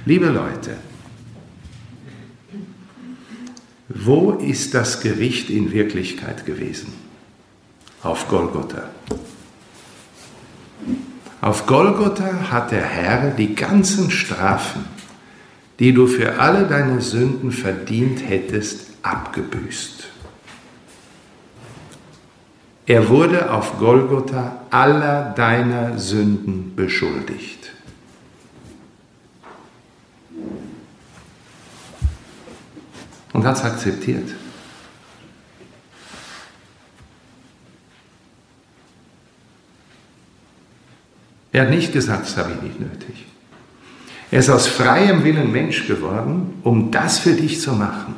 Liebe Leute, wo ist das Gericht in Wirklichkeit gewesen? Auf Golgotha. Auf Golgotha hat der Herr die ganzen Strafen, die du für alle deine Sünden verdient hättest, abgebüßt. Er wurde auf Golgotha aller deiner Sünden beschuldigt. Und hat es akzeptiert. Er hat nicht gesagt, das habe ich nicht nötig. Er ist aus freiem Willen Mensch geworden, um das für dich zu machen.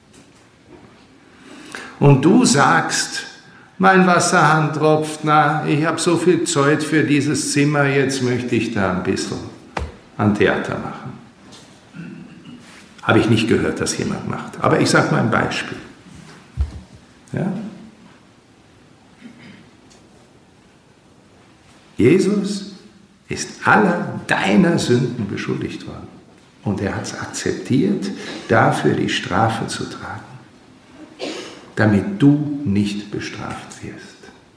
Und du sagst, mein Wasserhahn tropft, na, ich habe so viel Zeit für dieses Zimmer, jetzt möchte ich da ein bisschen an Theater machen. Habe ich nicht gehört, dass jemand macht. Aber ich sage mal ein Beispiel. Ja? Jesus ist aller deiner Sünden beschuldigt worden. Und er hat es akzeptiert, dafür die Strafe zu tragen, damit du nicht bestraft wirst.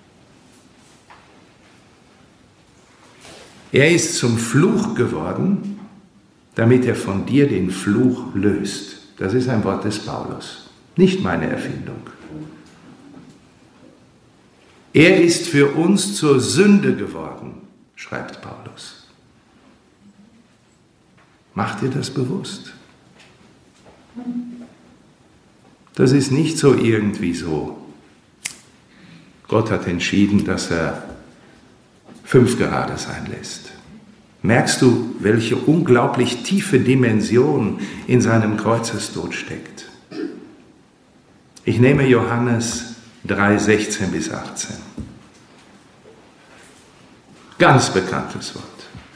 Er ist zum Fluch geworden, damit er von dir den Fluch löst. Das ist ein Wort des Paulus, nicht meine Erfindung. Er ist für uns zur Sünde geworden, schreibt Paulus. Mach dir das bewusst. Das ist nicht so irgendwie so. Gott hat entschieden, dass er 5 gerade sein lässt. Merkst du, welche unglaublich tiefe Dimension in seinem Kreuzestod steckt? Ich nehme Johannes 3, 16 bis 18. Ganz bekanntes Wort.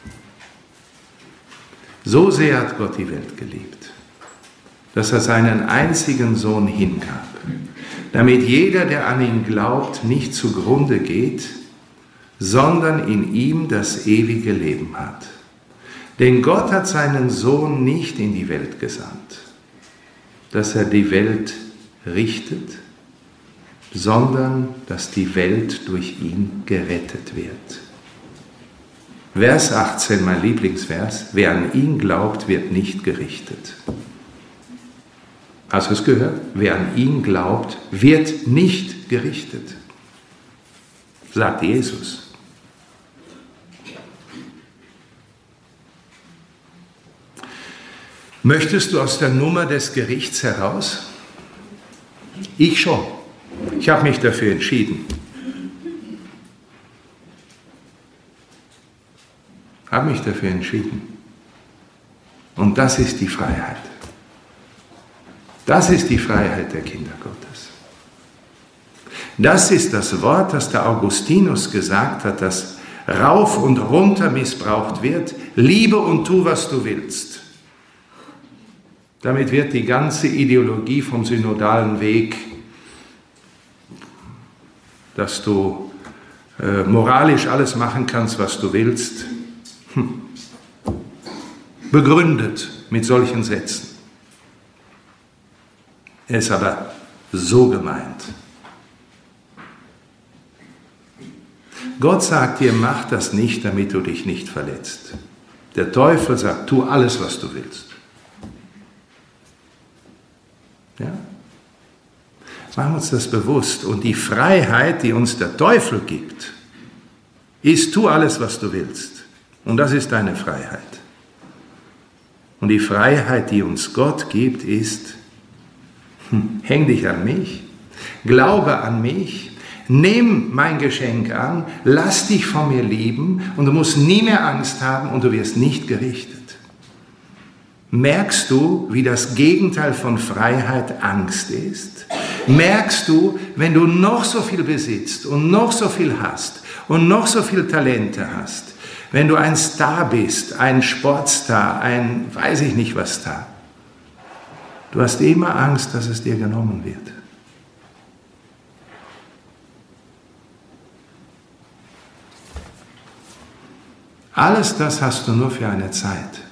So sehr hat Gott die Welt geliebt, dass er seinen einzigen Sohn hingab, damit jeder, der an ihn glaubt, nicht zugrunde geht, sondern in ihm das ewige Leben hat. Denn Gott hat seinen Sohn nicht in die Welt gesandt, dass er die Welt richtet, sondern dass die Welt durch ihn gerettet wird. Vers 18, mein Lieblingsvers, wer an ihn glaubt, wird nicht gerichtet. Hast du es gehört? Wer an ihn glaubt, wird nicht gerichtet, sagt Jesus. Möchtest du aus der Nummer des Gerichts heraus? Ich schon. Ich habe mich dafür entschieden. Habe mich dafür entschieden. Und das ist die Freiheit. Das ist die Freiheit der Kinder Gottes. Das ist das Wort, das der Augustinus gesagt hat, das rauf und runter missbraucht wird. Liebe und tu, was du willst. Damit wird die ganze Ideologie vom synodalen Weg, dass du moralisch alles machen kannst, was du willst, begründet mit solchen Sätzen. Er ist aber so gemeint. Gott sagt dir, mach das nicht, damit du dich nicht verletzt. Der Teufel sagt, tu alles, was du willst. Ja? Machen wir uns das bewusst. Und die Freiheit, die uns der Teufel gibt, ist, tu alles, was du willst. Und das ist deine Freiheit. Und die Freiheit, die uns Gott gibt, ist, häng dich an mich, glaube an mich, nimm mein Geschenk an, lass dich von mir lieben und du musst nie mehr Angst haben und du wirst nicht gerichtet. Merkst du, wie das Gegenteil von Freiheit Angst ist? Merkst du, wenn du noch so viel besitzt und noch so viel hast und noch so viel Talente hast, wenn du ein Star bist, ein Sportstar, ein weiß ich nicht was Star, du hast immer Angst, dass es dir genommen wird. Alles das hast du nur für eine Zeit.